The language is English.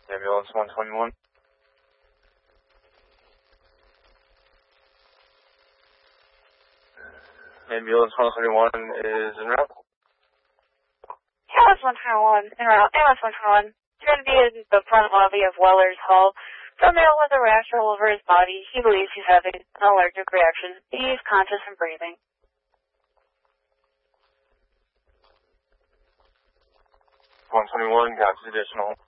Ambulance 121. Ambulance 121 is en route. Ambulance 121 en route. Ambulance 121. He's going to be in the front lobby of Weller's Hall. The male with a rash all over his body. He believes he's having an allergic reaction. He's conscious and breathing. 121, got additional.